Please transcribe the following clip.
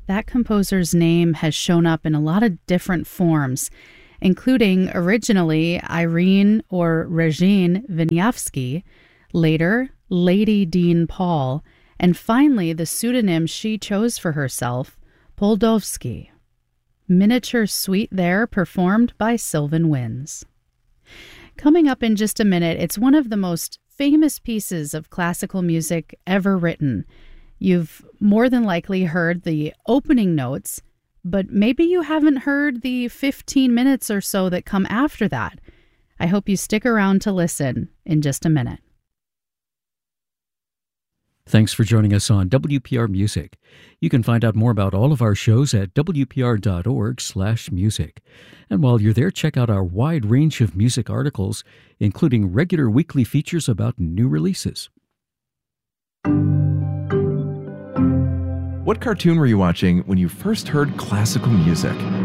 that composer's name has shown up in a lot of different forms, including originally Irene or Regine Wieniawski, later Lady Dean Paul, and finally the pseudonym she chose for herself, Poldowski. Miniature Suite there, performed by Sylvan Winds. Coming up in just a minute, it's one of the most famous pieces of classical music ever written. You've more than likely heard the opening notes, but maybe you haven't heard the 15 minutes or so that come after that. I hope you stick around to listen in just a minute. Thanks for joining us on WPR Music. You can find out more about all of our shows at wpr.org/music. And while you're there, check out our wide range of music articles, including regular weekly features about new releases. What cartoon were you watching when you first heard classical music?